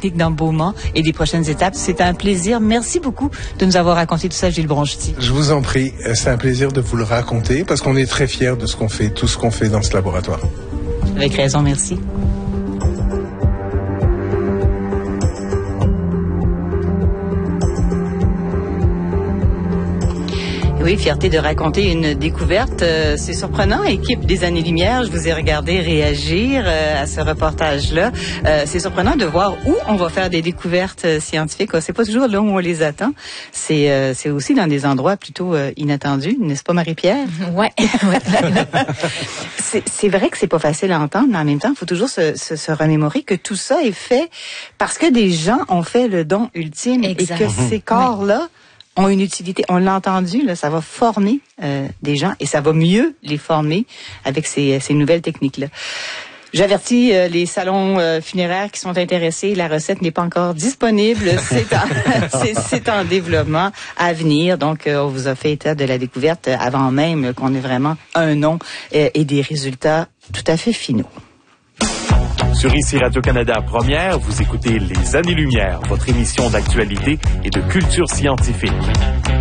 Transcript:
techniques dans Beaumont et des prochaines étapes. C'est un plaisir. Merci beaucoup de nous avoir raconté tout ça, Gilles Bronchetti. Je vous en prie. C'est un plaisir de vous le raconter parce qu'on est très fiers de ce qu'on fait, tout ce qu'on fait dans ce laboratoire. Avec raison, merci. Oui, fierté de raconter une découverte. C'est surprenant. Équipe des Années-Lumière, je vous ai regardé réagir à ce reportage-là. C'est surprenant de voir où on va faire des découvertes scientifiques. C'est pas toujours là où on les attend. C'est aussi dans des endroits plutôt inattendus, n'est-ce pas, Marie-Pierre? Ouais. C'est vrai que c'est pas facile à entendre, mais en même temps, il faut toujours se remémorer que tout ça est fait parce que des gens ont fait le don ultime. Exact. Et que ces corps-là ont une utilité. On l'a entendu, là, ça va former des gens et ça va mieux les former avec ces nouvelles techniques-là. J'avertis les salons funéraires qui sont intéressés, la recette n'est pas encore disponible, c'est en développement à venir. Donc, on vous a fait état de la découverte avant même qu'on ait vraiment un nom et des résultats tout à fait finaux. Sur ICI Radio-Canada Première, vous écoutez Les Années-Lumière, votre émission d'actualité et de culture scientifique.